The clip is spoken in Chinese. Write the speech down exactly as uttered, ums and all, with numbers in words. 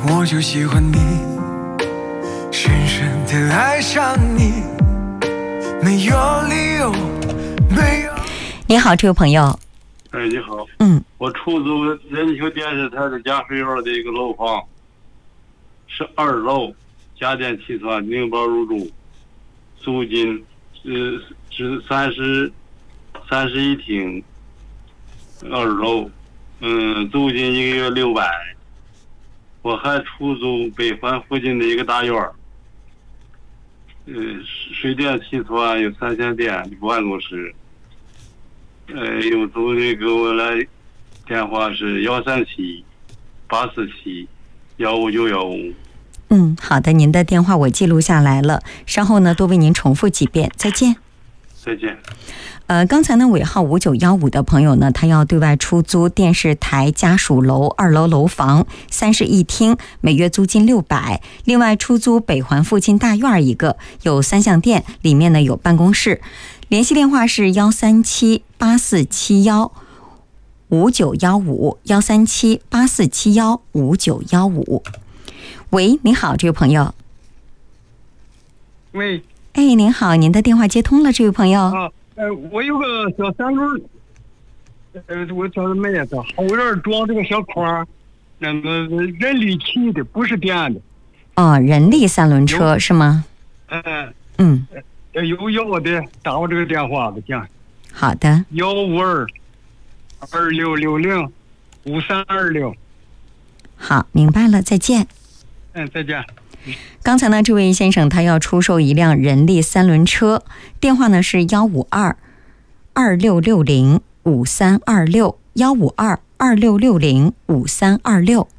我就喜欢你，深深地爱上你，没有理由，没有。 你好，这位朋友。 哎，你好。 嗯， 我出租人球电视台的家水院的一个楼房，是二楼，家电齐全，零包入住，租金是是三十三十一厅，二楼，嗯，租金一个月六百。我还出租北环附近的一个大院儿，呃，水电齐全，有三线电，有办公室。呃，有租的给我来电话是幺三七八四七幺五九幺五。 嗯，好的，您的电话我记录下来了，稍后呢多为您重复几遍。再见。 再见。 呃，刚才呢尾号五九一五的朋友呢，他要对外出租电视台家属楼二楼楼房三室一厅，每月租金六百。另外出租北环附近大院一个，有三项店，里面呢有办公室。联系电话是幺三七八四七幺五九幺五幺三七八四七幺五九幺五。喂，你好，这位朋友。 喂。 哎，您好，您的电话接通了，这位朋友。 啊，呃，我有个小三轮，呃，我叫什么呀？叫后院装这个小筐，那个人力骑的，不是电的。 哦，人力三轮车是吗？ 嗯嗯。 有要的打我这个电话吧，行。 好的。 幺五二二六六零五三二六。 好，明白了，再见。 嗯，再见。 刚才呢，这位先生他要出售一辆人力三轮车，电话呢是幺五二二六六零五三二六幺五二二六六零五三二六。